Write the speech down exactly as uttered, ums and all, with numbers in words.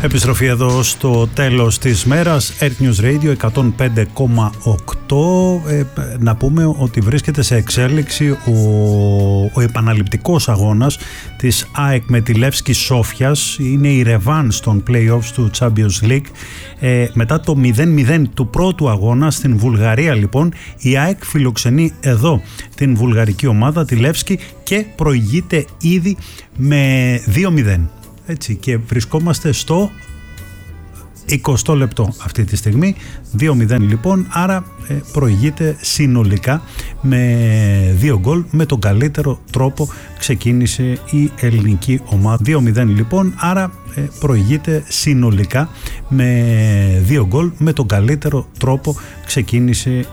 Επιστροφή εδώ στο τέλος της μέρας, Earth News Radio εκατόν πέντε κόμμα οκτώ. Ε, να πούμε ότι βρίσκεται σε εξέλιξη ο, ο επαναληπτικός αγώνας της ΑΕΚ με τη Λεύσκη Σόφιας. Είναι η ρεβάνς των play-offs του Champions League. Ε, μετά το μηδέν μηδέν του πρώτου αγώνα στην Βουλγαρία, λοιπόν, η ΑΕΚ φιλοξενεί εδώ την βουλγαρική ομάδα, τη Λεύσκη, και προηγείται ήδη με δύο μηδέν. Έτσι, και βρισκόμαστε στο εικοστό λεπτό αυτή τη στιγμή, δύο μηδέν λοιπόν, άρα ε, προηγείται συνολικά με δύο γκολ. Με τον καλύτερο τρόπο ξεκίνησε η ελληνική ομάδα. δύο μηδέν λοιπόν, άρα ε, προηγείται συνολικά με δύο γκολ. Με τον καλύτερο τρόπο ξεκίνησε